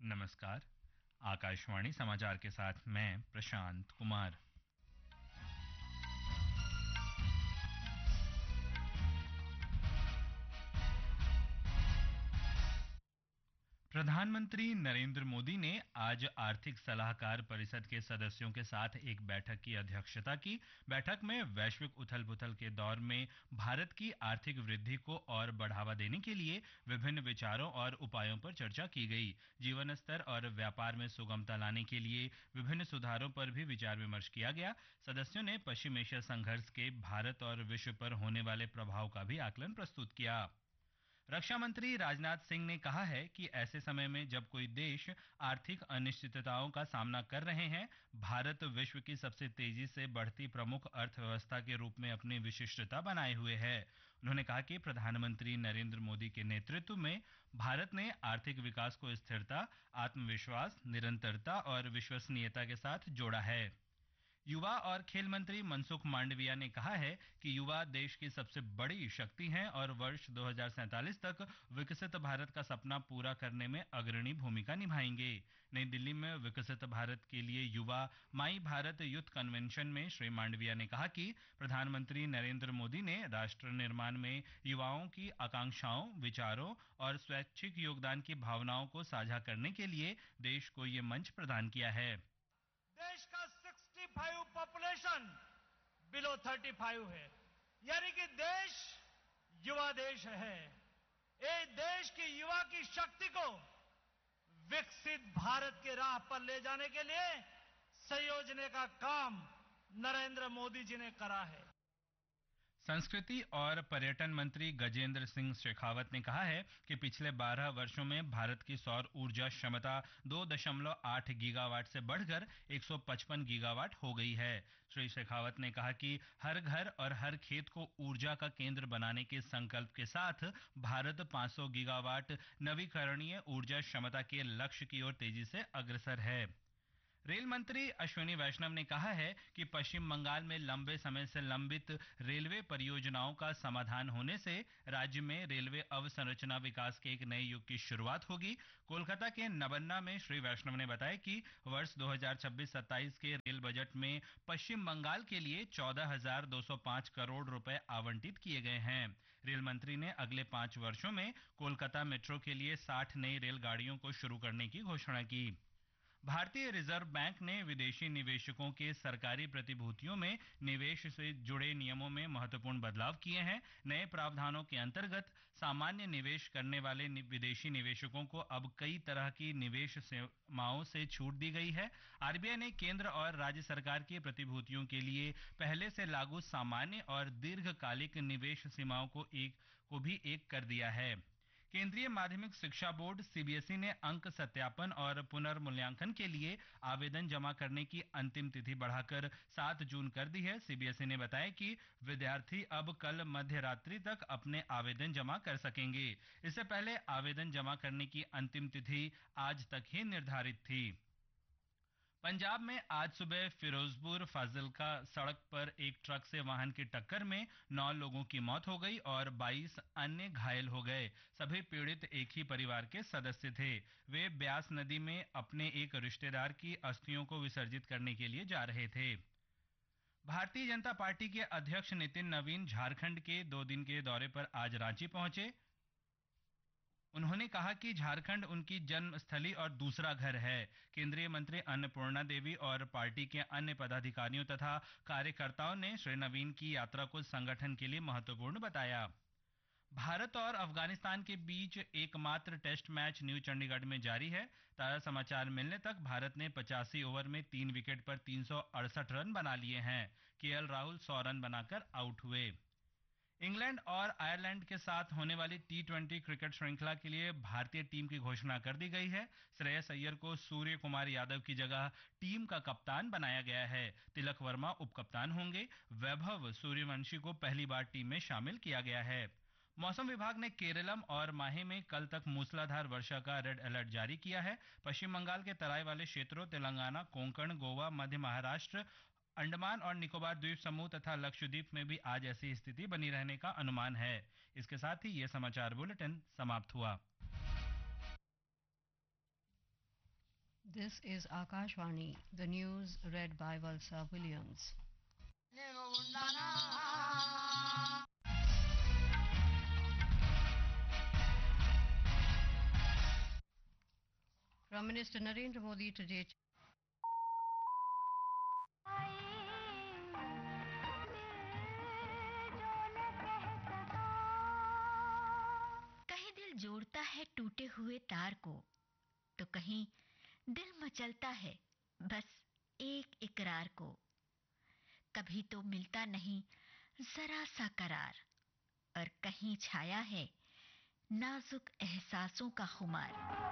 नमस्कार। आकाशवाणी समाचार के साथ मैं प्रशांत कुमार। प्रधानमंत्री नरेंद्र मोदी ने आज आर्थिक सलाहकार परिषद के सदस्यों के साथ एक बैठक की अध्यक्षता की। बैठक में वैश्विक उथल-पुथल के दौर में भारत की आर्थिक वृद्धि को और बढ़ावा देने के लिए विभिन्न विचारों और उपायों पर चर्चा की गई। जीवन स्तर और व्यापार में सुगमता लाने के लिए विभिन्न सुधारों पर भी विचार विमर्श किया गया। सदस्यों ने पश्चिम एशिया संघर्ष के भारत और विश्व पर होने वाले प्रभाव का भी आकलन प्रस्तुत किया। रक्षा मंत्री राजनाथ सिंह ने कहा है कि ऐसे समय में जब कोई देश आर्थिक अनिश्चितताओं का सामना कर रहे हैं, भारत विश्व की सबसे तेजी से बढ़ती प्रमुख अर्थव्यवस्था के रूप में अपनी विशिष्टता बनाए हुए है। उन्होंने कहा कि प्रधानमंत्री नरेंद्र मोदी के नेतृत्व में भारत ने आर्थिक विकास को स्थिरता, आत्मविश्वास, निरंतरता और विश्वसनीयता के साथ जोड़ा है। युवा और खेल मंत्री मनसुख मांडविया ने कहा है कि युवा देश की सबसे बड़ी शक्ति हैं और वर्ष 2047 तक विकसित भारत का सपना पूरा करने में अग्रणी भूमिका निभाएंगे। नई दिल्ली में विकसित भारत के लिए युवा माई भारत यूथ कन्वेंशन में श्री मांडविया ने कहा कि प्रधानमंत्री नरेंद्र मोदी ने राष्ट्र निर्माण में युवाओं की आकांक्षाओं, विचारों और स्वैच्छिक योगदान की भावनाओं को साझा करने के लिए देश को ये मंच प्रदान किया है। देश का 65 पॉपुलेशन बिलो 35 है, यानी कि देश युवा देश है। ये देश की युवा की शक्ति को विकसित भारत के राह पर ले जाने के लिए संयोजने का काम नरेंद्र मोदी जी ने करा है। संस्कृति और पर्यटन मंत्री गजेंद्र सिंह शेखावत ने कहा है कि पिछले 12 वर्षों में भारत की सौर ऊर्जा क्षमता 2.8 गीगावाट से बढ़कर 155 गीगावाट हो गई है। श्री शेखावत ने कहा कि हर घर और हर खेत को ऊर्जा का केंद्र बनाने के संकल्प के साथ भारत 500 गीगावाट नवीकरणीय ऊर्जा क्षमता के लक्ष्य की ओर तेजी से अग्रसर है। रेल मंत्री अश्विनी वैष्णव ने कहा है कि पश्चिम बंगाल में लंबे समय से लंबित रेलवे परियोजनाओं का समाधान होने से राज्य में रेलवे अवसंरचना विकास के एक नए युग की शुरुआत होगी। कोलकाता के नबन्ना में श्री वैष्णव ने बताया कि वर्ष 2026-27 के रेल बजट में पश्चिम बंगाल के लिए 14,205 करोड़ रुपए आवंटित किए गए हैं। रेल मंत्री ने अगले 5 वर्षों में कोलकाता मेट्रो के लिए 60 नई रेलगाड़ियों को शुरू करने की घोषणा की। भारतीय रिजर्व बैंक ने विदेशी निवेशकों के सरकारी प्रतिभूतियों में निवेश से जुड़े नियमों में महत्वपूर्ण बदलाव किए हैं। नए प्रावधानों के अंतर्गत सामान्य निवेश करने वाले विदेशी निवेशकों को अब कई तरह की निवेश सीमाओं से छूट दी गई है। आरबीआई ने केंद्र और राज्य सरकार की प्रतिभूतियों के लिए पहले से लागू सामान्य और दीर्घकालिक निवेश सीमाओं को भी एक कर दिया है। केंद्रीय माध्यमिक शिक्षा बोर्ड सीबीएसई ने अंक सत्यापन और पुनर्मूल्यांकन के लिए आवेदन जमा करने की अंतिम तिथि बढ़ाकर 7 जून कर दी है। सीबीएसई ने बताया कि विद्यार्थी अब कल मध्य रात्रि तक अपने आवेदन जमा कर सकेंगे। इससे पहले आवेदन जमा करने की अंतिम तिथि आज तक ही निर्धारित थी। पंजाब में आज सुबह फिरोजपुर फाजिल्का सड़क पर एक ट्रक से वाहन की टक्कर में 9 लोगों की मौत हो गई और 22 अन्य घायल हो गए। सभी पीड़ित एक ही परिवार के सदस्य थे। वे ब्यास नदी में अपने एक रिश्तेदार की अस्थियों को विसर्जित करने के लिए जा रहे थे। भारतीय जनता पार्टी के अध्यक्ष नितिन नवीन झारखंड के 2 दिन के दौरे पर आज रांची पहुंचे। उन्होंने कहा कि झारखंड उनकी जन्मस्थली और दूसरा घर है। केंद्रीय मंत्री अन्नपूर्णा देवी और पार्टी के अन्य पदाधिकारियों तथा कार्यकर्ताओं ने श्री नवीन की यात्रा को संगठन के लिए महत्वपूर्ण बताया। भारत और अफगानिस्तान के बीच एकमात्र टेस्ट मैच न्यू चंडीगढ़ में जारी है। ताजा समाचार मिलने तक भारत ने 85 ओवर में 3 विकेट पर 368 रन बना लिए हैं। केएल राहुल 100 रन बनाकर आउट हुए। इंग्लैंड और आयरलैंड के साथ होने वाली टी20 क्रिकेट श्रृंखला के लिए भारतीय टीम की घोषणा कर दी गई है। श्रेयस अय्यर को सूर्य कुमार यादव की जगह टीम का कप्तान बनाया गया है। तिलक वर्मा उपकप्तान होंगे। वैभव सूर्यवंशी को पहली बार टीम में शामिल किया गया है। मौसम विभाग ने केरलम और माहे में कल तक मूसलाधार वर्षा का रेड अलर्ट जारी किया है। पश्चिम बंगाल के तराई वाले क्षेत्रों, तेलंगाना, कोंकण, गोवा, मध्य महाराष्ट्र, अंडमान और निकोबार द्वीप समूह तथा लक्षद्वीप में भी आज ऐसी स्थिति बनी रहने का अनुमान है। इसके साथ ही यह समाचार बुलेटिन समाप्त हुआ। This is Akashvani, the news read by Valsa Williams. Prime Minister Narendra Modi today कहीं दिल जोड़ता है टूटे हुए तार को, तो कहीं दिल मचलता है बस एक इकरार को। कभी तो मिलता नहीं जरा सा करार, और कहीं छाया है नाजुक एहसासों का खुमार।